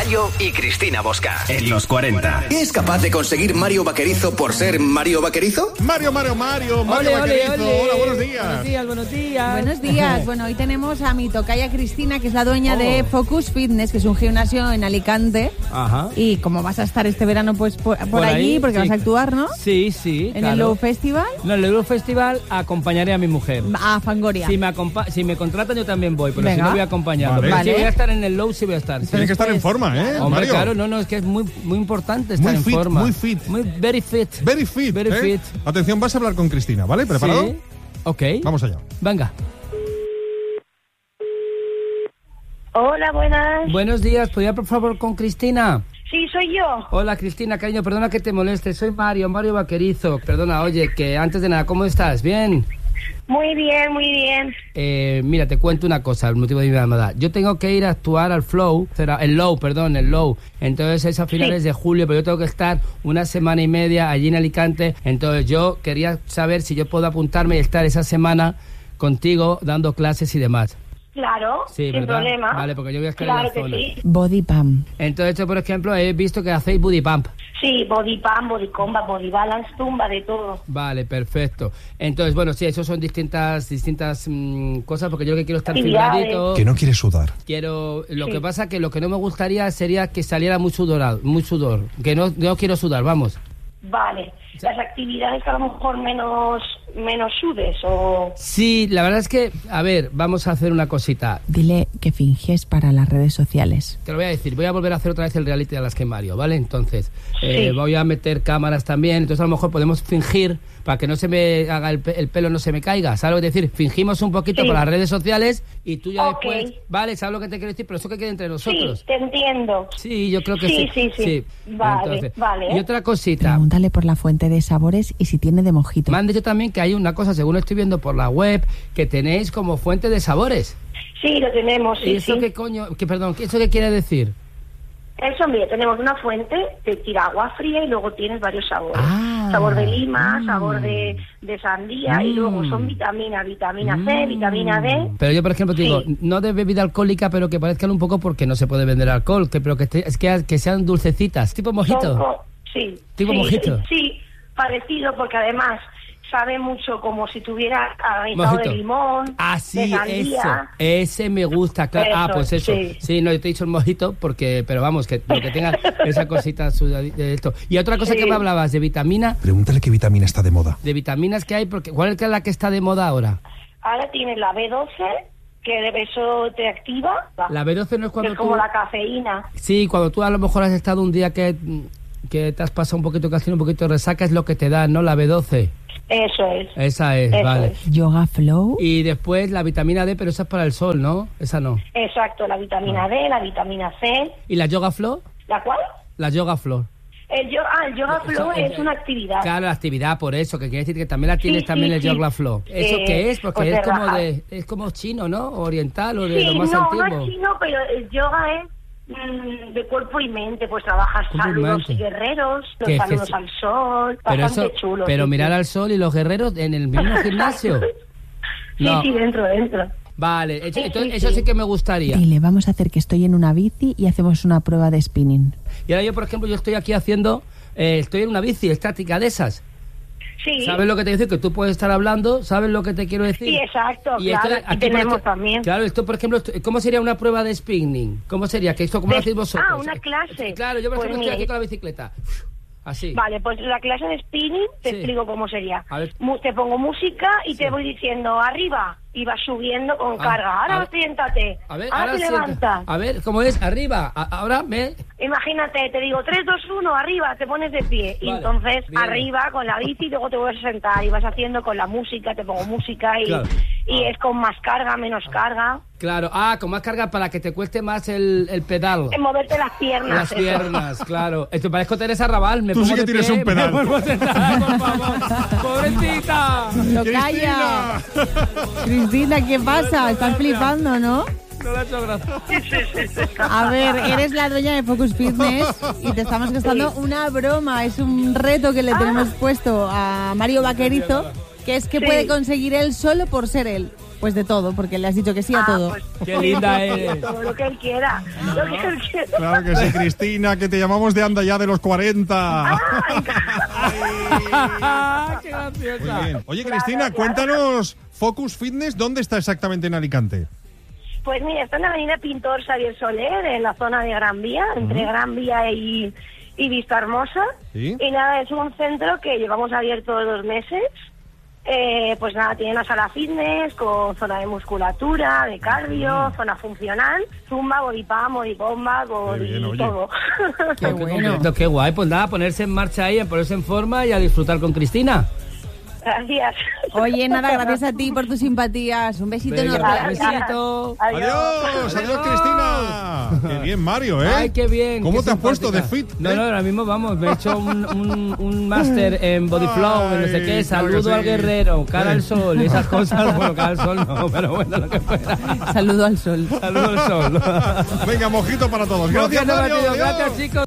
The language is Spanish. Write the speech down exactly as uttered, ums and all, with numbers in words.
Mayo y Cristina Bosca. En los cuarenta. ¿Qué es capaz de conseguir Mario Vaquerizo por ser Mario Vaquerizo? Mario, Mario, Mario, Mario ole, Vaquerizo. Ole, ole. Hola, buenos días. Buenos días, buenos días. Buenos días. Bueno, hoy tenemos a mi tocaya Cristina, que es la dueña oh. de Focus Fitness, que es un gimnasio en Alicante. Ajá. Y como vas a estar este verano pues por, por, por allí, ahí, porque sí. vas a actuar, ¿no? Sí, sí. ¿En claro. el Low Festival? No, en el Low Festival acompañaré a mi mujer. A Fangoria. Si me, acompa- si me contratan yo también voy, pero Venga. si no voy a acompañar. Vale. Pero vale. si voy a estar en el Low, sí voy a estar. Sí. Tienes que estar en forma, ¿eh, Hombre, Mario? claro, no, no, es que es muy, muy importante estar muy en fit, forma. Muy fit, muy Very fit. Very fit, Very ¿eh? fit. Atención, vas a hablar con Cristina, ¿vale? ¿Preparado? Sí. Ok. Vamos allá. Venga. Hola, buenas. Buenos días, ¿podría por favor con Cristina? Sí, soy yo. Hola Cristina, cariño, perdona que te moleste, soy Mario, Mario Vaquerizo. Perdona, oye, que antes de nada, ¿cómo estás? ¿Bien? Muy bien, muy bien. Eh, mira, te cuento una cosa, el motivo de mi llamada. Yo tengo que ir a actuar al Flow, será el Low, perdón, el Low. Entonces es a finales sí. de julio, pero yo tengo que estar una semana y media allí en Alicante. Entonces yo quería saber si yo puedo apuntarme y estar esa semana contigo dando clases y demás. Claro, sí, sin ¿verdad? problema. Vale, porque yo voy a estar claro en la que zona. Sí. Body pump. Entonces, yo, por ejemplo, he visto que hacéis body pump. Sí, body pump, body combat, body balance, tumba, de todo. Vale, perfecto. Entonces, bueno, sí, eso son distintas distintas mmm, cosas, porque yo lo que quiero estar Actividades. fibradito. Que no quieres sudar. Quiero, lo sí. que pasa que lo que no me gustaría sería que saliera muy sudorado, muy sudor, que no, no quiero sudar, vamos. Vale, las actividades que a lo mejor menos menos sudes o... Sí, la verdad es que, a ver, vamos a hacer una cosita. Dile que finges para las redes sociales. Te lo voy a decir, voy a volver a hacer otra vez el reality de las que Mario, ¿vale? Entonces, sí. eh, voy a meter cámaras también, entonces a lo mejor podemos fingir para que no se me haga el, pe- el pelo, no se me caiga, ¿sabes lo que decir? Fingimos un poquito sí. por las redes sociales y tú ya okay. después, ¿vale? ¿Sabes lo que te quiero decir? Pero eso que quede entre nosotros. Sí, te entiendo. Sí, yo creo que sí. sí. Sí, sí, sí. Vale, entonces, vale. Y otra cosita. Pregúntale por la fuente de sabores y si tiene de mojito. Me han dicho también que hay una cosa, según estoy viendo por la web, que tenéis como fuente de sabores. Sí, lo tenemos, sí, ¿Y eso sí. qué coño, que perdón, ¿eso qué quiere decir? Eso, mira, tenemos una fuente, te tira agua fría y luego tienes varios sabores. Ah, sabor de lima, mm. sabor de, de sandía mm. y luego son vitamina, vitamina mm. C, vitamina D. Pero yo, por ejemplo, te sí. digo, no de bebida alcohólica, pero que parezcan un poco porque no se puede vender alcohol, que pero que, te, es que, que sean dulcecitas, tipo mojito. Co- sí. Tipo sí, mojito. Sí, sí, parecido porque además sabe mucho como si tuviera granizado de limón, ah, sí, de sandía. Eso, ese me gusta, claro. Eso, ah, pues eso. Sí. sí, no, yo te he dicho el mojito porque, pero vamos, que, que tenga esa cosita de esto. Y otra cosa sí. que me hablabas de vitamina. Pregúntale qué vitamina está de moda. De vitaminas que hay, porque ¿cuál es la que está de moda ahora? Ahora tienes la B doce, que eso te activa. La B doce no es cuando es como tú... la cafeína. Sí, cuando tú a lo mejor has estado un día que, que te has pasado un poquito, que has tenido un poquito de resaca, es lo que te da, ¿no? La B doce. Eso es. Esa es, Eso vale. Es. Yoga Flow. Y después la vitamina D, pero esa es para el sol, ¿no? Esa no. Exacto, la vitamina ah. D, la vitamina C. ¿Y la Yoga Flow? ¿La cuál? La Yoga Flow. El yoga, ah, el yoga flow es, es una actividad. Claro, la actividad, por eso, que quiere decir que también la tienes sí, también sí, el sí. yoga flow. ¿Eso eh, qué es? Porque pues es como relajar. de es como chino, ¿no? Oriental o de sí, lo más no, antiguo. no es chino, pero el yoga es mmm, de cuerpo y mente, pues trabajas saludos y guerreros, los saludos al sol, pero bastante eso, chulo. Pero sí, mirar sí. al sol y los guerreros en el mismo gimnasio. sí, no. sí, dentro, dentro. Vale, sí, entonces sí, eso sí. sí que me gustaría. Dile, vamos a hacer que estoy en una bici y hacemos una prueba de spinning. Y ahora yo, por ejemplo, yo estoy aquí haciendo, eh, estoy en una bici estática de esas. Sí. ¿Sabes lo que te digo? Que tú puedes estar hablando, ¿sabes lo que te quiero decir? Sí, exacto, y claro, esto, aquí tenemos también. Claro, esto, por ejemplo, esto, ¿cómo sería una prueba de spinning? ¿Cómo sería? ¿Que esto cómo de, lo hacéis vosotros? Ah, una clase. Claro, yo por pues ejemplo mire, estoy aquí con la bicicleta. Así. Vale, pues la clase de spinning te sí. explico cómo sería. A ver. Mu- te pongo música y sí. te voy diciendo arriba y vas subiendo con ah, carga. Ahora a, siéntate. A ver, ahora, ahora te sienta. levantas. A ver, ¿cómo es? Arriba. A, ahora me... Imagínate, te digo tres, dos, uno, arriba, te pones de pie. Vale, y entonces bien. Arriba con la bici, luego te vuelves a sentar y vas haciendo con la música, te pongo música y, claro. y ah. es con más carga, menos carga. Claro, ah, con más carga para que te cueste más el, el pedal. En moverte las piernas. Las piernas, claro. Esto parezco Teresa Raval. Me Tú pongo sí que de tienes pie, un pedal. Me vuelvo a sentar, por favor. ¡Pobrecita! ¡Lo calla! Cristina, ¿qué pasa? Estás flipando, ¿no? No le ha hecho gracia. Sí, sí, sí. A ver, eres la dueña de Focus Fitness y te estamos gastando sí. una broma. Es un reto que le tenemos ah. puesto a Mario Vaquerizo, que es que sí. puede conseguir él solo por ser él. Pues de todo, porque le has dicho que sí a Ah, todo. pues, Qué linda eres. Todo lo que él quiera. Lo que él quiera. Claro que sí, Cristina, que te llamamos de Anda Ya de los cuarenta. ¡Qué graciosa! Muy bien. Oye, Cristina, cuéntanos, Focus Fitness, ¿dónde está exactamente en Alicante? Pues mira, está en la avenida Pintor Xavier Soler, en la zona de Gran Vía, entre Gran Vía y, y Vista Hermosa. ¿Sí? Y nada, es un centro que llevamos abierto dos meses. Eh, pues nada, tiene una sala fitness con zona de musculatura, de cardio, zona funcional, zumba, body pump, body bomba, body bien, oye. todo. Qué bueno. Qué guay, pues nada, ponerse en marcha ahí, ponerse en forma y a disfrutar con Cristina. Gracias. Oye, nada, gracias a ti por tus simpatías. Un besito Venga, enorme. besito. Adiós, adiós, Cristina. Qué bien, Mario, ¿eh? Ay, qué bien. ¿Cómo qué te has puesto de simpática. fit? No, eh? no, ahora mismo vamos, me he hecho un, un, un máster en Body Flow, en no sé Ay, qué, claro que saludo sí. al guerrero, cara al sol, y esas cosas, bueno, cara al sol no, pero bueno, lo que fuera. Saludo al sol. Saludo al sol. Venga, mojito para todos. Gracias, Mojito Mario. batido, Adiós. gracias, chicos.